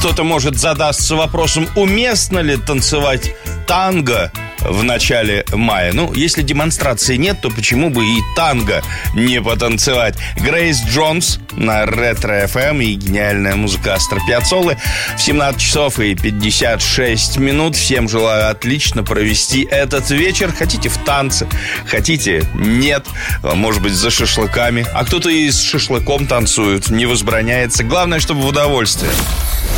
Кто-то, может, задастся вопросом, уместно ли танцевать танго в начале мая. Ну, если демонстрации нет, то почему бы и танго не потанцевать? Грейс Джонс на Ретро FM и гениальная музыка Астор Пиаццоллы в 17 часов и 56 минут. Всем желаю отлично провести этот вечер. Хотите в танце, хотите нет, может быть, за шашлыками. А кто-то и с шашлыком танцует, не возбраняется. Главное, чтобы в удовольствие.